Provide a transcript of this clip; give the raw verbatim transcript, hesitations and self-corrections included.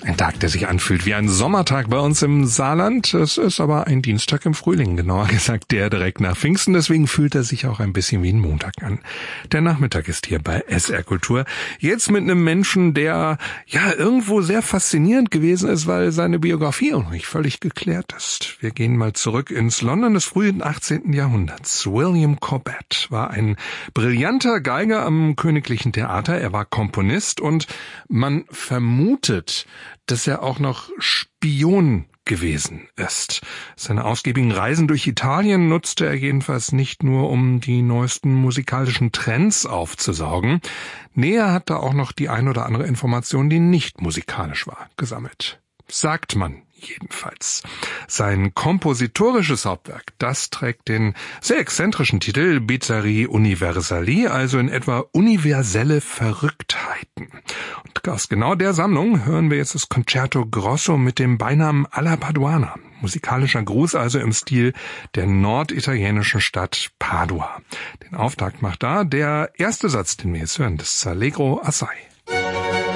Ein Tag, der sich anfühlt wie ein Sommertag bei uns im Saarland. Es ist aber ein Dienstag im Frühling, genauer gesagt der direkt nach Pfingsten. Deswegen fühlt er sich auch ein bisschen wie ein Montag an. Der Nachmittag ist hier bei S R Kultur. Jetzt mit einem Menschen, der ja irgendwo sehr faszinierend gewesen ist, weil seine Biografie auch noch nicht völlig geklärt ist. Wir gehen mal zurück ins London des frühen achtzehnten Jahrhunderts. William Cobbett war ein brillanter Geiger am Königlichen Theater. Er war Komponist und man vermutet, dass er auch noch Spion gewesen ist. Seine ausgiebigen Reisen durch Italien nutzte er jedenfalls nicht nur, um die neuesten musikalischen Trends aufzusaugen. Nee, er hat da auch noch die ein oder andere Information, die nicht musikalisch war, gesammelt. Sagt man jedenfalls. Sein kompositorisches Hauptwerk, das trägt den sehr exzentrischen Titel Bizarri Universali, also in etwa universelle Verrücktheiten. Und aus genau der Sammlung hören wir jetzt das Concerto Grosso mit dem Beinamen Alla Paduana. Musikalischer Gruß also im Stil der norditalienischen Stadt Padua. Den Auftakt macht da der erste Satz, den wir jetzt hören, das Allegro assai.